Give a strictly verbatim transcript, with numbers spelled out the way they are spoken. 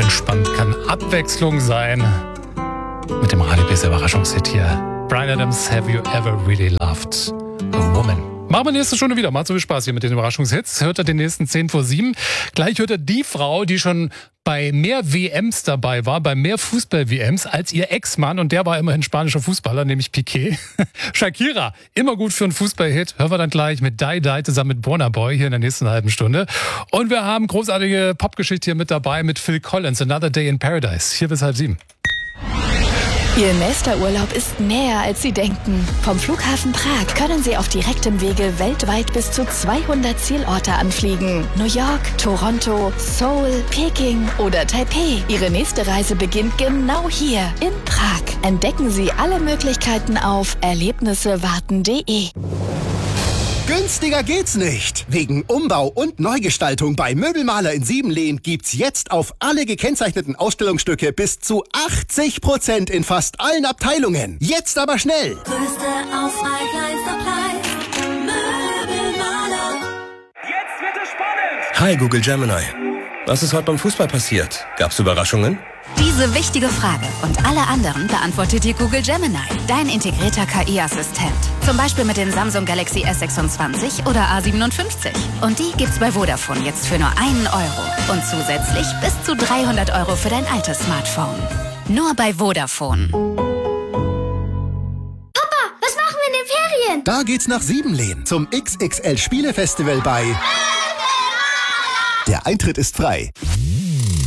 entspannt kann Abwechslung sein. Mit dem Radio B's Überraschungshit hier. Bryan Adams, Have You Ever Really Loved a Woman? Machen wir nächste Stunde wieder. Macht so viel Spaß hier mit den Überraschungshits. Hört er den nächsten zehn vor sieben. Gleich hört er die Frau, die schon bei mehr W Ms dabei war, bei mehr Fußball-W Ms als ihr Ex-Mann. Und der war immerhin spanischer Fußballer, nämlich Piqué. Shakira, immer gut für einen Fußball-Hit. Hören wir dann gleich mit Die Die zusammen mit Burna Boy hier in der nächsten halben Stunde. Und wir haben großartige Popgeschichte hier mit dabei mit Phil Collins, Another Day in Paradise. Hier bis halb sieben. Ihr nächster Urlaub ist näher, als Sie denken. Vom Flughafen Prag können Sie auf direktem Wege weltweit bis zu zweihundert Zielorte anfliegen. New York, Toronto, Seoul, Peking oder Taipei. Ihre nächste Reise beginnt genau hier in Prag. Entdecken Sie alle Möglichkeiten auf erlebnissewarten punkt de. Günstiger geht's nicht. Wegen Umbau und Neugestaltung bei Möbelmaler in Siebenlehn gibt's jetzt auf alle gekennzeichneten Ausstellungsstücke bis zu achtzig Prozent in fast allen Abteilungen. Jetzt aber schnell. Größte Auswahl, kleinster Preis. Möbelmaler. Jetzt wird es spannend. Hi Google Gemini. Was ist heute beim Fußball passiert? Gab's Überraschungen? Diese wichtige Frage und alle anderen beantwortet dir Google Gemini, dein integrierter K I-Assistent. Zum Beispiel mit den Samsung Galaxy S sechsundzwanzig oder A siebenundfünfzig. Und die gibt's bei Vodafone jetzt für nur einen Euro. Und zusätzlich bis zu dreihundert Euro für dein altes Smartphone. Nur bei Vodafone. Papa, was machen wir in den Ferien? Da geht's nach Siebenlehn zum X X L Spielefestival bei... Der Eintritt ist frei.